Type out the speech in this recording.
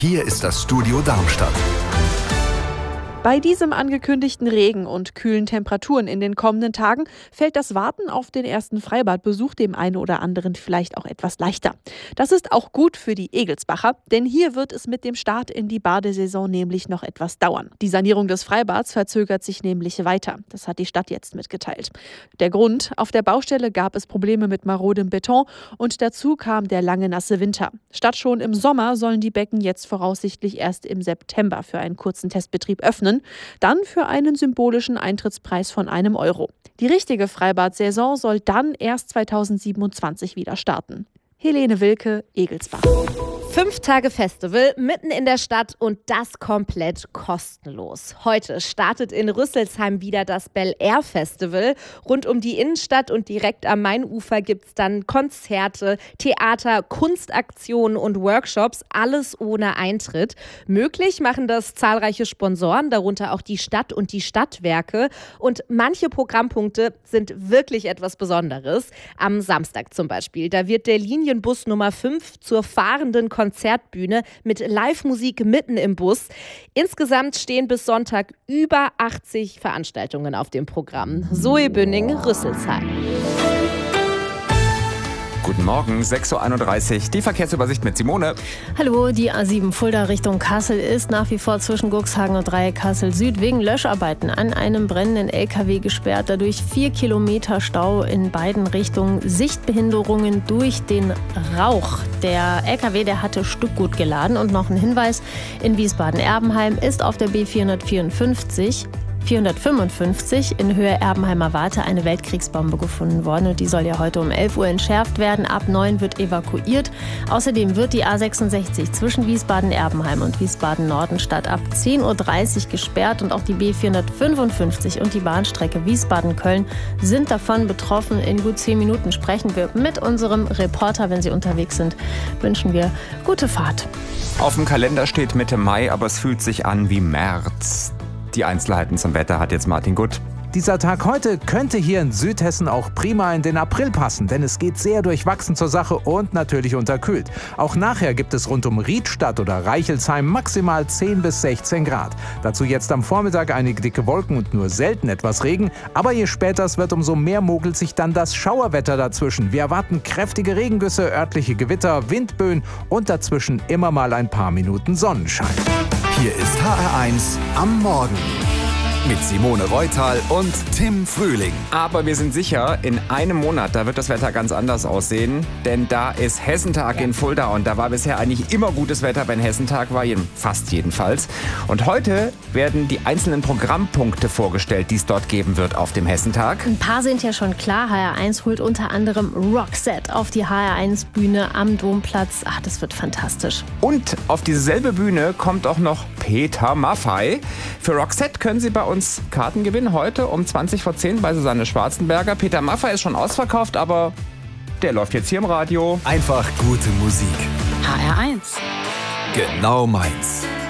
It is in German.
Hier ist das Studio Darmstadt. Bei diesem angekündigten Regen und kühlen Temperaturen in den kommenden Tagen fällt das Warten auf den ersten Freibadbesuch dem einen oder anderen vielleicht auch etwas leichter. Das ist auch gut für die Egelsbacher, denn hier wird es mit dem Start in die Badesaison nämlich noch etwas dauern. Die Sanierung des Freibads verzögert sich nämlich weiter. Das hat die Stadt jetzt mitgeteilt. Der Grund: Auf der Baustelle gab es Probleme mit marodem Beton und dazu kam der lange nasse Winter. Statt schon im Sommer sollen die Becken jetzt voraussichtlich erst im September für einen kurzen Testbetrieb öffnen. Dann für einen symbolischen Eintrittspreis von €1. Die richtige Freibad-Saison soll dann erst 2027 wieder starten. Helene Wilke, Egelsbach. 5 Tage Festival mitten in der Stadt und das komplett kostenlos. Heute startet in Rüsselsheim wieder das Bel Air Festival. Rund um die Innenstadt und direkt am Mainufer gibt es dann Konzerte, Theater, Kunstaktionen und Workshops, alles ohne Eintritt. Möglich machen das zahlreiche Sponsoren, darunter auch die Stadt und die Stadtwerke. Und manche Programmpunkte sind wirklich etwas Besonderes. Am Samstag zum Beispiel, da wird der Linienbus Nummer 5 zur fahrenden Konzertbühne mit Live-Musik mitten im Bus. Insgesamt stehen bis Sonntag über 80 Veranstaltungen auf dem Programm. Zoe Bünning, Rüsselsheim. Guten Morgen, 6.31 Uhr, die Verkehrsübersicht mit Simone. Hallo, die A7 Fulda Richtung Kassel ist nach wie vor zwischen Guxhagen und Dreieck Kassel Süd wegen Löscharbeiten an einem brennenden LKW gesperrt. Dadurch 4 Kilometer Stau in beiden Richtungen, Sichtbehinderungen durch den Rauch. Der LKW, der hatte Stückgut geladen. Und noch ein Hinweis: in Wiesbaden-Erbenheim ist auf der B455 in Höhe Erbenheimer Warte eine Weltkriegsbombe gefunden worden und die soll ja heute um 11 Uhr entschärft werden. Ab 9 wird evakuiert. Außerdem wird die A66 zwischen Wiesbaden-Erbenheim und Wiesbaden-Nordenstadt ab 10.30 Uhr gesperrt und auch die B455 und die Bahnstrecke Wiesbaden-Köln sind davon betroffen. In gut 10 Minuten sprechen wir mit unserem Reporter. Wenn Sie unterwegs sind, wünschen wir gute Fahrt. Auf dem Kalender steht Mitte Mai, aber es fühlt sich an wie März. Die Einzelheiten zum Wetter hat jetzt Martin Gutt. Dieser Tag heute könnte hier in Südhessen auch prima in den April passen, denn es geht sehr durchwachsen zur Sache und natürlich unterkühlt. Auch nachher gibt es rund um Riedstadt oder Reichelsheim maximal 10 bis 16 Grad. Dazu jetzt am Vormittag einige dicke Wolken und nur selten etwas Regen. Aber je später es wird, umso mehr mogelt sich dann das Schauerwetter dazwischen. Wir erwarten kräftige Regengüsse, örtliche Gewitter, Windböen und dazwischen immer mal ein paar Minuten Sonnenschein. Hier ist HR1 am Morgen mit Simone Reutal und Tim Frühling. Aber wir sind sicher, in einem Monat, da wird das Wetter ganz anders aussehen, denn da ist Hessentag in Fulda und da war bisher eigentlich immer gutes Wetter, wenn Hessentag war, fast jedenfalls. Und heute werden die einzelnen Programmpunkte vorgestellt, die es dort geben wird auf dem Hessentag. Ein paar sind ja schon klar. HR1 holt unter anderem Roxette auf die HR1-Bühne am Domplatz. Ach, das wird fantastisch. Und auf dieselbe Bühne kommt auch noch Peter Maffay. Für Roxette können Sie bei uns Karten gewinnen, heute um 20:10 bei Susanne Schwarzenberger. Peter Maffay ist schon ausverkauft, aber der läuft jetzt hier im Radio. Einfach gute Musik. HR1. Genau meins.